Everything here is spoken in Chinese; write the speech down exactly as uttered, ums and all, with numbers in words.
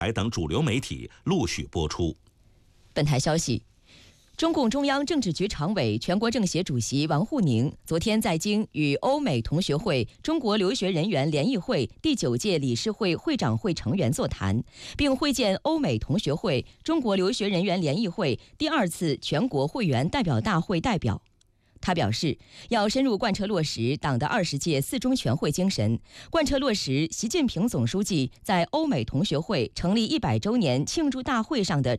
台等主流媒体陆续播出。 本台消息。中共中央政治局常委、全国政协主席王沪宁昨天在京与欧美同学会中国留学人员联谊会第九届理事会会长会成员座谈，并会见欧美同学会中国留学人员联谊会第二次全国会员代表大会代表。他表示，要深入贯彻落实党的二十届四中全会精神，贯彻落实习近平总书记在欧美同学会成立一百周年庆祝大会上的